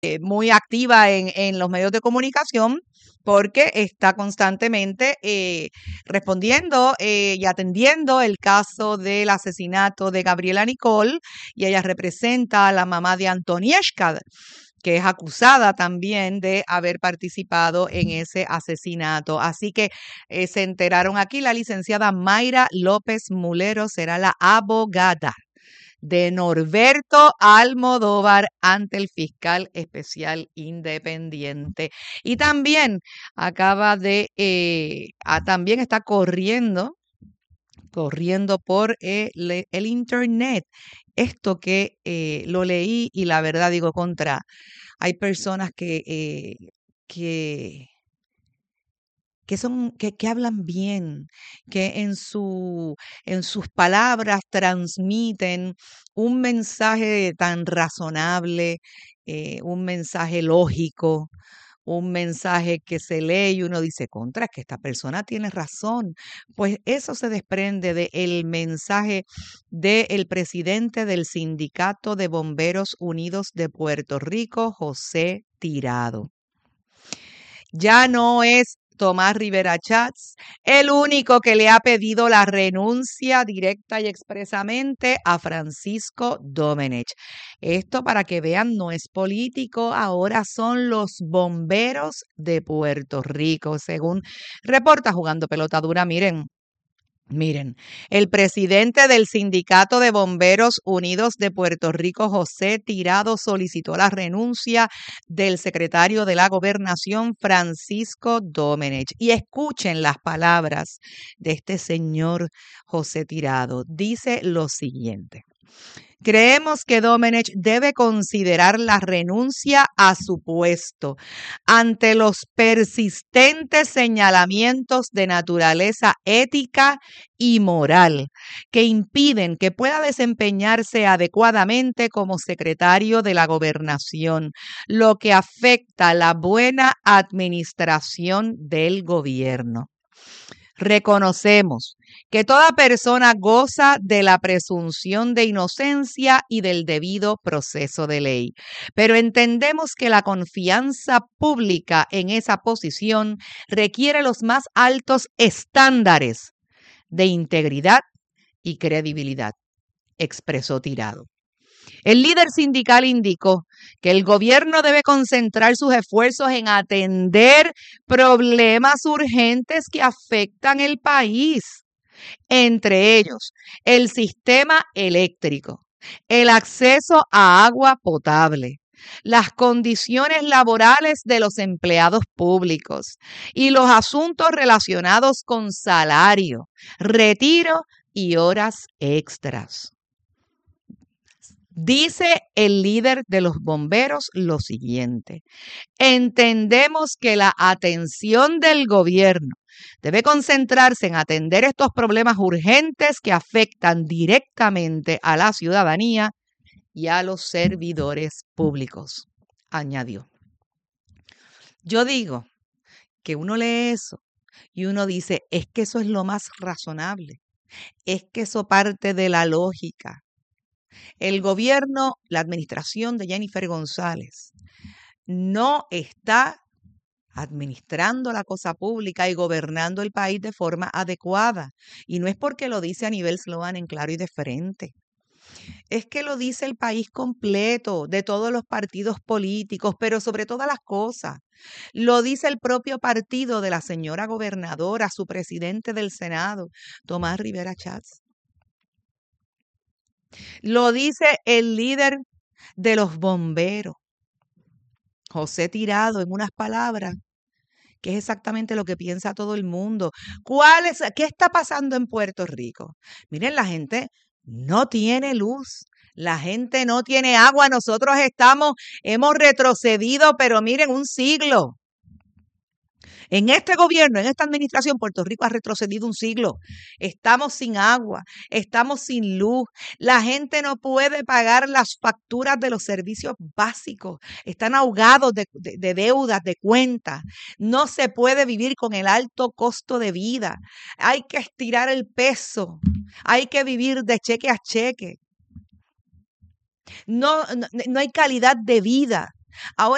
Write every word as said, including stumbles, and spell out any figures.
eh, muy activa en, en los medios de comunicación porque está constantemente eh, respondiendo eh, y atendiendo el caso del asesinato de Gabriela Nicole, y ella representa a la mamá de Antonieshka, que es acusada también de haber participado en ese asesinato. Así que eh, se enteraron aquí, la licenciada Mayra López Mulero será la abogada de Norberto Almodóvar ante el fiscal especial independiente. Y también acaba de, eh, ah, también está corriendo, corriendo por el, el internet. Esto que eh, lo leí y la verdad digo contra, hay personas que, eh, que que son, que, que hablan bien, que en su, en sus palabras transmiten un mensaje tan razonable, eh, un mensaje lógico, un mensaje que se lee y uno dice, contra, es que esta persona tiene razón. Pues eso se desprende del mensaje del presidente del Sindicato de Bomberos Unidos de Puerto Rico, José Tirado. Ya no es Tomás Rivera Chats el único que le ha pedido la renuncia directa y expresamente a Francisco Domenech. Esto, para que vean, no es político, ahora son los bomberos de Puerto Rico, según reporta Jugando Pelota Dura. Miren, Miren, el presidente del Sindicato de Bomberos Unidos de Puerto Rico, José Tirado, solicitó la renuncia del secretario de la Gobernación, Francisco Domenech. Y escuchen las palabras de este señor José Tirado. Dice lo siguiente: creemos que Domenech debe considerar la renuncia a su puesto ante los persistentes señalamientos de naturaleza ética y moral que impiden que pueda desempeñarse adecuadamente como secretario de la Gobernación, lo que afecta la buena administración del gobierno. Reconocemos que toda persona goza de la presunción de inocencia y del debido proceso de ley, pero entendemos que la confianza pública en esa posición requiere los más altos estándares de integridad y credibilidad, expresó Tirado. El líder sindical indicó que el gobierno debe concentrar sus esfuerzos en atender problemas urgentes que afectan el país, entre ellos el sistema eléctrico, el acceso a agua potable, las condiciones laborales de los empleados públicos y los asuntos relacionados con salario, retiro y horas extras. Dice el líder de los bomberos lo siguiente: entendemos que la atención del gobierno debe concentrarse en atender estos problemas urgentes que afectan directamente a la ciudadanía y a los servidores públicos, añadió. Yo digo que uno lee eso y uno dice, es que eso es lo más razonable, es que eso parte de la lógica. El gobierno, la administración de Jennifer González, no está administrando la cosa pública y gobernando el país de forma adecuada. Y no es porque lo dice Aníbal Sloan en claro y de frente. Es que lo dice el país completo, de todos los partidos políticos, pero sobre todas las cosas. Lo dice el propio partido de la señora gobernadora, su presidente del Senado, Tomás Rivera Chats. Lo dice el líder de los bomberos, José Tirado, en unas palabras, que es exactamente lo que piensa todo el mundo. ¿Cuál es, qué está pasando en Puerto Rico? Miren, la gente no tiene luz, la gente no tiene agua. Nosotros estamos, hemos retrocedido, pero miren, un siglo. En este gobierno, en esta administración, Puerto Rico ha retrocedido un siglo. Estamos sin agua, estamos sin luz. La gente no puede pagar las facturas de los servicios básicos. Están ahogados de, de, de deudas, de cuentas. No se puede vivir con el alto costo de vida. Hay que estirar el peso. Hay que vivir de cheque a cheque. No, no, no hay calidad de vida. Ahora